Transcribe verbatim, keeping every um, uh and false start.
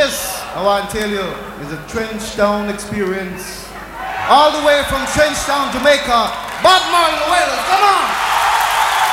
This, I want to tell you, is a Trenchtown experience. All the way from Trenchtown, Jamaica. Bob Marley, the Wailers, come on!